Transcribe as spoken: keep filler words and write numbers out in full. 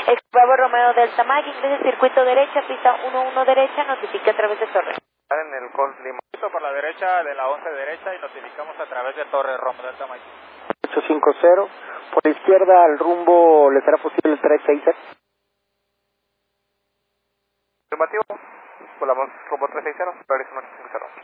Ex Bravo Romeo Delta Mike, ingresa circuito derecha, pista uno uno derecha, notifique a través de torre. En el Colt Lima. Por la derecha de la once derecha y notificamos a través de Torre Romeo Delta Mike. ocho cinco cero, por la izquierda al rumbo, ¿le será posible el tres seis cero? Afirmativo, volamos rumbo tres seis cero, realiza ocho cinco cero.